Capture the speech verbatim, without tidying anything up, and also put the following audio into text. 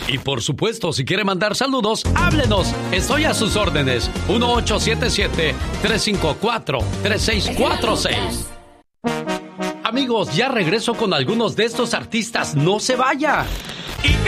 Y por supuesto, si quiere mandar saludos, háblenos. Estoy a sus órdenes. uno ocho siete siete, tres cinco cuatro, tres seis cuatro seis. Amigos, ya regreso con algunos de estos artistas. No se vaya. ¿Y qué